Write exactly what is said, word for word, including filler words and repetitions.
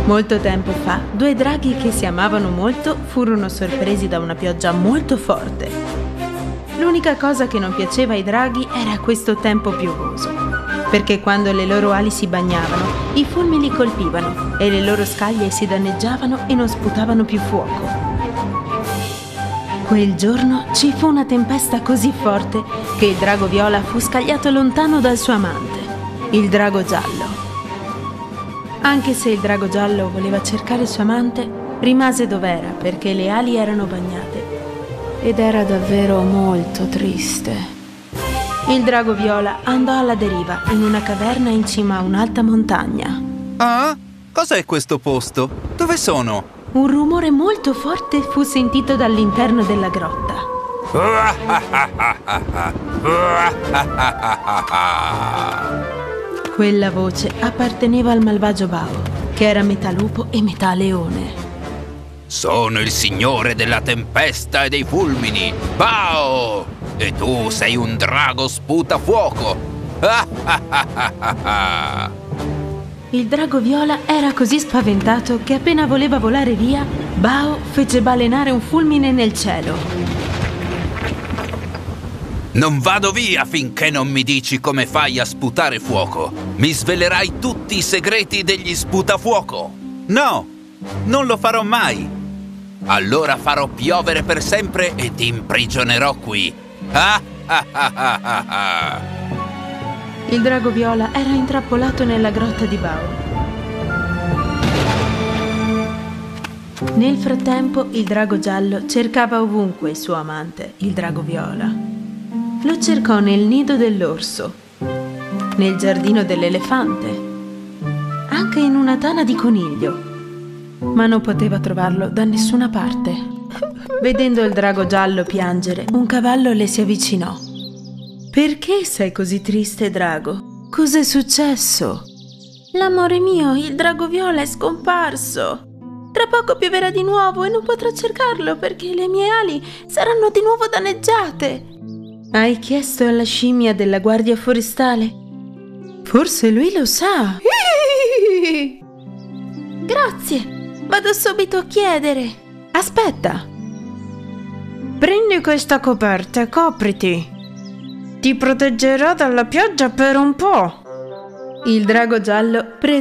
Molto tempo fa, due draghi che si amavano molto furono sorpresi da una pioggia molto forte. L'unica cosa che non piaceva ai draghi era questo tempo piovoso, perché quando le loro ali si bagnavano, i fulmini li colpivano e le loro scaglie si danneggiavano e non sputavano più fuoco. Quel giorno ci fu una tempesta così forte che il drago viola fu scagliato lontano dal suo amante, il drago giallo. Anche se il drago giallo voleva cercare il suo amante, rimase dov'era perché le ali erano bagnate ed era davvero molto triste. Il drago viola andò alla deriva in una caverna in cima a un'alta montagna. Ah? Cos'è questo posto? Dove sono? Un rumore molto forte fu sentito dall'interno della grotta. Quella voce apparteneva al malvagio Bao, che era metà lupo e metà leone. Sono il signore della tempesta e dei fulmini, Bao! E tu sei un drago sputafuoco! Il drago viola era così spaventato che appena voleva volare via, Bao fece balenare un fulmine nel cielo. Non vado via finché non mi dici come fai a sputare fuoco. Mi svelerai tutti i segreti degli sputafuoco. No, non lo farò mai. Allora farò piovere per sempre e ti imprigionerò qui. Ah, ah, ah, ah, ah, ah. Il drago viola era intrappolato nella grotta di Bao. Nel frattempo, il drago giallo cercava ovunque il suo amante, il drago viola. Lo cercò nel nido dell'orso, nel giardino dell'elefante, anche in una tana di coniglio, ma non poteva trovarlo da nessuna parte. Vedendo il drago giallo piangere, un cavallo le si avvicinò. «Perché sei così triste, drago? Cos'è successo?» «L'amore mio, il drago viola è scomparso. Tra poco pioverà di nuovo e non potrò cercarlo perché le mie ali saranno di nuovo danneggiate». «Hai chiesto alla scimmia della guardia forestale? Forse lui lo sa». «Grazie, vado subito a chiedere». «Aspetta. Prendi questa coperta e copriti. Ti proteggerà dalla pioggia per un po'». Il drago giallo prese